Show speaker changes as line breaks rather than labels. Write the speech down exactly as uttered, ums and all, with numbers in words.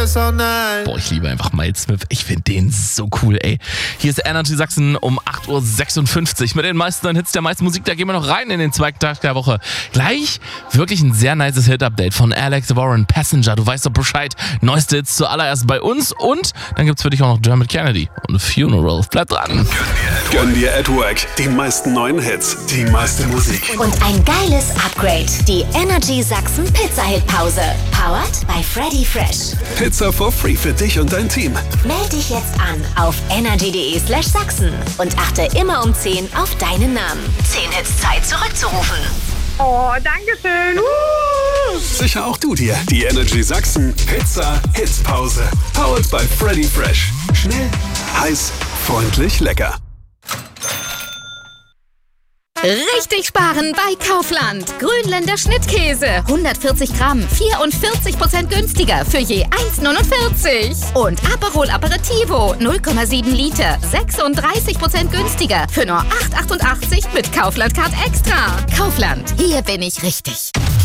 Boah, ich liebe einfach Miles Smith. Ich finde den so cool, ey. Hier ist Energy Sachsen um acht Uhr sechsundfünfzig mit den meisten neuen Hits der meisten Musik. Da gehen wir noch rein in den zweiten Tag der Woche. Gleich wirklich ein sehr nices Hit-Update von Alex Warren, Passenger. Du weißt doch Bescheid. Neueste Hits zuallererst bei uns. Und dann gibt's für dich auch noch Dermot Kennedy und Funeral. Bleib dran.
Gönn dir at Work. Die meisten neuen Hits. Die meiste Musik.
Und ein geiles Upgrade. Die Energy Sachsen Pizza-Hit-Pause. Powered by Freddy Fresh.
Pizza for free für dich und dein Team.
Meld dich jetzt an auf energy.de slash Sachsen und achte immer um zehn auf deinen Namen. zehn Hits Zeit zurückzurufen.
Oh, danke schön. Uh.
Sicher auch du dir die Energy Sachsen Pizza Hitpause. Powered by Freddy Fresh. Schnell, heiß, freundlich, lecker.
Richtig sparen bei Kaufland. Grünländer Schnittkäse. hundertvierzig Gramm. vierundvierzig Prozent günstiger für je eins neunundvierzig. Und Aperol Aperitivo. null Komma sieben Liter. sechsunddreißig Prozent günstiger für nur acht achtundachtzig mit Kaufland Card Extra. Kaufland. Hier bin ich richtig.